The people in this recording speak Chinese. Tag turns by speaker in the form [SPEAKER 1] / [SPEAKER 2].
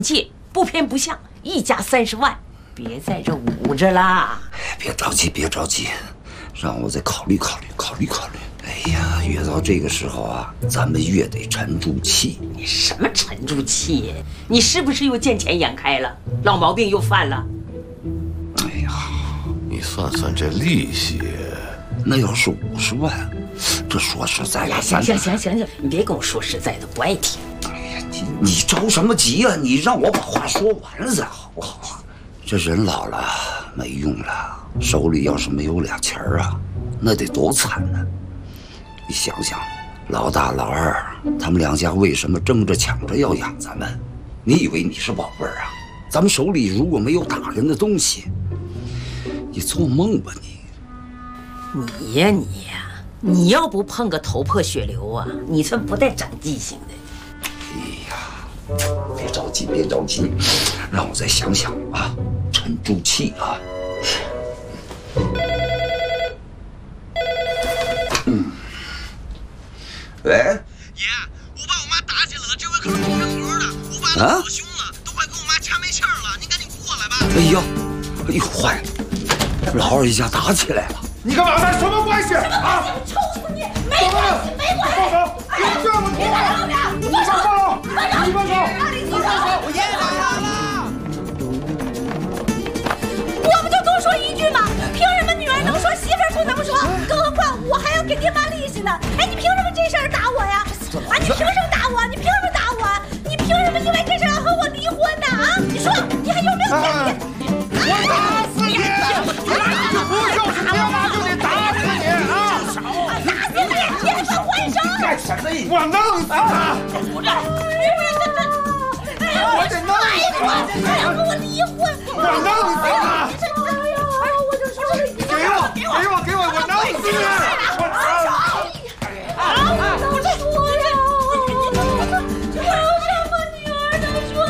[SPEAKER 1] 借，不偏不向，一家30万，别在这捂着啦。
[SPEAKER 2] 别着急，别着急，让我再考虑考虑。哎呀，越到这个时候啊，咱们越得沉住气。
[SPEAKER 1] 你什么沉住气？你是不是又见钱眼开了，老毛病又犯了？
[SPEAKER 2] 哎呀，
[SPEAKER 3] 你算算这利息，
[SPEAKER 2] 那要是50万，这说实在的，
[SPEAKER 1] 行，你别跟我说实在的，不爱听。
[SPEAKER 2] 哎呀，你着什么急啊？你让我把话说完了再好不好啊？这人老了没用了，手里要是没有俩钱儿啊，那得多惨呢！你想想，老大老二他们两家为什么争着抢着要养咱们？你以为你是宝贝儿啊？咱们手里如果没有打人的东西，你做梦吧你！
[SPEAKER 1] 你呀，你要不碰个头破血流啊，你算不带长记性的。
[SPEAKER 2] 哎呀，别着急，让我再想想啊，沉住气啊。喂，
[SPEAKER 4] 爷，我爸我妈打起来了，这回可是不人格的。我爸都可凶了，都快跟我妈掐没气儿了。您赶紧过来吧。
[SPEAKER 2] 哎呦，坏了，老二一家打起来了。
[SPEAKER 5] 你跟老三什么关系啊？
[SPEAKER 1] 抽死你！没关系，
[SPEAKER 5] 放手！别这么
[SPEAKER 1] 别打老两，
[SPEAKER 5] 你放手！你放手！
[SPEAKER 4] 我爷爷打人了。
[SPEAKER 6] 我不就多说一句吗？凭什么女儿能说，媳妇儿不能说？更何况我还要给爹妈利息呢。哎，你凭什么这事儿打我呀？啊，你凭什么打我？你凭什么打我？你凭什么因为这事儿要和我离婚呢？啊，你说你还有没有天理？
[SPEAKER 5] 我打死你！不就是爹妈就得打死你啊！
[SPEAKER 6] 打死你！你还敢还手？
[SPEAKER 5] 干什么？我弄死他！我得弄死他！
[SPEAKER 6] 还要和我离婚？
[SPEAKER 5] 我弄死他！
[SPEAKER 6] 哎呦，我就说了，
[SPEAKER 5] 给我！我弄死你！我
[SPEAKER 6] 我能说呀！我有什么女儿能说